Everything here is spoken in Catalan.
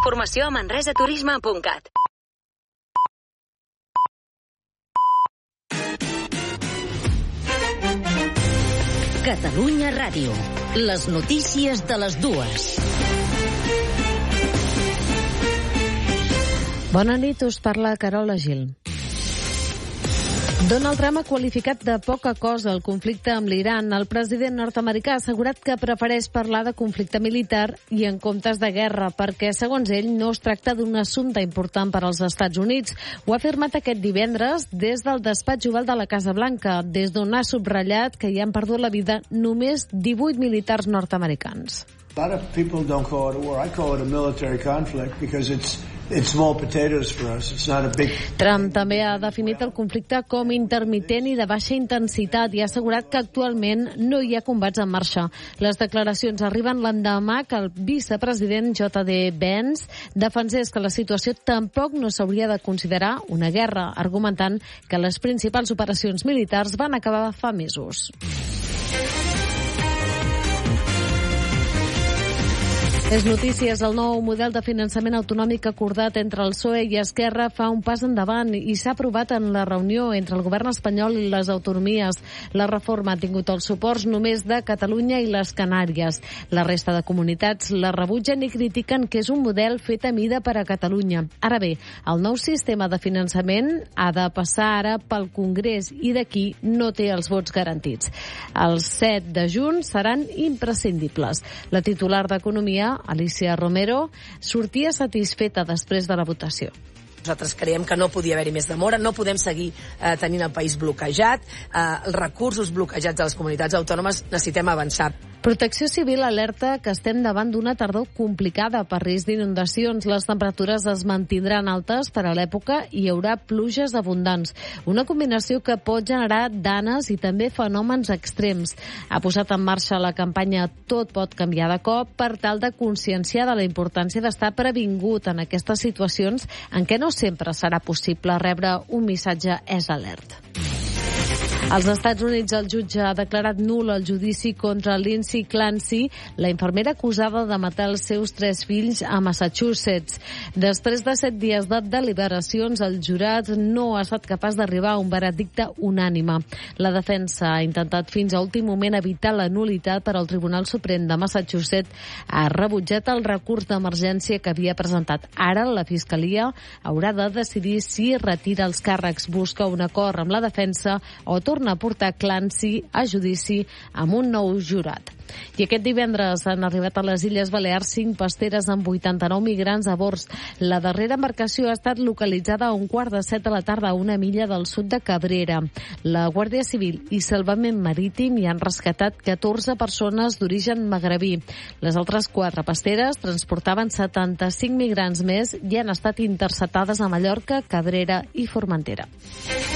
informació a manresaturisme.cat. Catalunya Ràdio. Les notícies de les 2. Bona nit, us parla Carola Gil. Donald Trump ha qualificat de poca cosa el conflicte amb l'Iran. El president nord-americà ha assegurat que prefereix parlar de conflicte militar i en comptes de guerra, perquè, segons ell, no es tracta d'un assumpte important per als Estats Units. Ho ha afirmat aquest divendres des del despatx oval de la Casa Blanca, des d'on ha subratllat que hi han perdut la vida només 18 militars nord-americans. A lot of people don't call it a war. I call it a military conflict because it's small potatoes for us. It's not a big... Trump també ha definit el conflicte com intermitent i de baixa intensitat i ha assegurat que actualment no hi ha combats en marxa. Les declaracions arriben l'endemà que el vicepresident J.D. Vance defensés que la situació tampoc no s'hauria de considerar una guerra, argumentant que les principals operacions militars van acabar fa mesos. És notícies, el nou model de finançament autonòmic acordat entre el PSOE i Esquerra fa un pas endavant i s'ha aprovat en la reunió entre el govern espanyol i les autonomies. La reforma ha tingut els suports només de Catalunya i les Canàries. La resta de comunitats la rebutgen i critiquen que és un model fet a mida per a Catalunya. Ara bé, el nou sistema de finançament ha de passar ara pel Congrés i d'aquí no té els vots garantits. Els 7 de juny seran imprescindibles. La titular d'Economia, Alicia Romero, sortia satisfeta després de la votació. Nosaltres creiem que no podia haver-hi més demora, no podem seguir tenint el país bloquejat, els recursos bloquejats a les comunitats autònomes, necessitem avançar. Protecció Civil alerta que estem davant d'una tardor complicada per risc d'inundacions. Les temperatures es mantindran altes per a l'època i hi haurà pluges abundants. Una combinació que pot generar danes i també fenòmens extrems. Ha posat en marxa la campanya Tot pot canviar de cop per tal de conscienciar de la importància d'estar previngut en aquestes situacions en què no sempre serà possible rebre un missatge SOS. Als Estats Units, el jutge ha declarat nul el judici contra Lindsay Clancy, la infermera acusada de matar els seus 3 fills a Massachusetts. Després de 7 dies de deliberacions, el jurat no ha estat capaç d'arribar a un veredicte unànime. La defensa ha intentat fins a últim moment evitar la nulitat, però el Tribunal Suprem de Massachusetts ha rebutjat el recurs d'emergència que havia presentat. Ara la Fiscalia haurà de decidir si retira els càrrecs, busca un acord amb la defensa o torna a portar Clancy a judici amb un nou jurat. I aquest divendres han arribat a les Illes Balears 5 pasteres amb 89 migrants a bord. La darrera embarcació ha estat localitzada a 6:15 de la tarda a una milla del sud de Cabrera. La Guàrdia Civil i Salvament Marítim hi han rescatat 14 persones d'origen magrebí. Les altres 4 pasteres transportaven 75 migrants més i han estat interceptades a Mallorca, Cabrera i Formentera.